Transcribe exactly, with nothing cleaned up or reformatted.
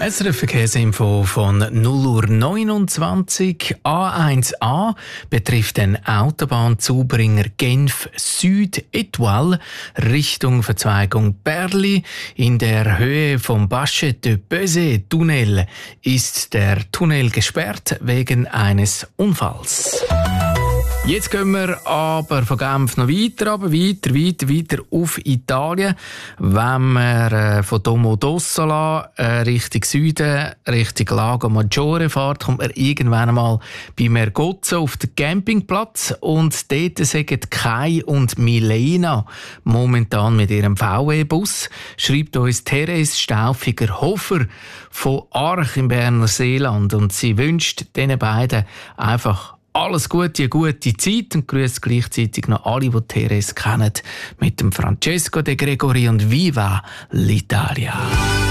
S R F Verkehrsinfo von null Uhr neunundzwanzig. A eins A betrifft den Autobahnzubringer Genf Süd Etoile Richtung Verzweigung Berli. In der Höhe vom Bachet de Bezet Tunnel ist der Tunnel gesperrt wegen eines Unfalls. Jetzt gehen wir aber von Genf noch weiter, aber weiter, weiter, weiter auf Italien. Wenn man äh, von Domodossola äh, Richtung Süden, Richtung Lago Maggiore fährt, kommt man irgendwann einmal bei Mergozzo auf den Campingplatz und dort sind Kai und Milena momentan mit ihrem V W-Bus, schreibt uns Therese Stauffiger-Hofer von Arch im Berner Seeland, und sie wünscht diesen beiden einfach alles Gute, eine gute Zeit, und grüßt gleichzeitig noch alle, die Therese kennen, mit dem Francesco De Gregori und Viva l'Italia.